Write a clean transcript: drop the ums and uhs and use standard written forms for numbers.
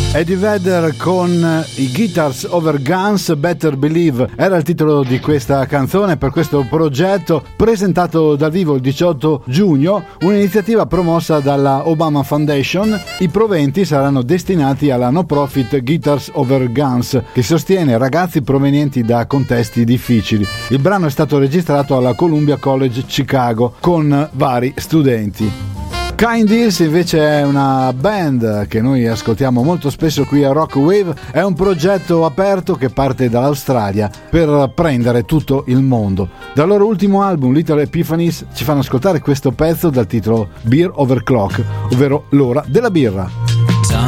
Eddie Vedder con i Guitars Over Guns, Better Believe era il titolo di questa canzone per questo progetto presentato dal vivo il 18 giugno, un'iniziativa promossa dalla Obama Foundation. I proventi saranno destinati alla no profit Guitars Over Guns, che sostiene ragazzi provenienti da contesti difficili. Il brano è stato registrato alla Columbia College Chicago con vari studenti. Kind Ears invece è una band che noi ascoltiamo molto spesso qui a Rock Wave, è un progetto aperto che parte dall'Australia per prendere tutto il mondo. Dal loro ultimo album Little Epiphanies ci fanno ascoltare questo pezzo dal titolo Beer Over Clock, ovvero l'ora della birra.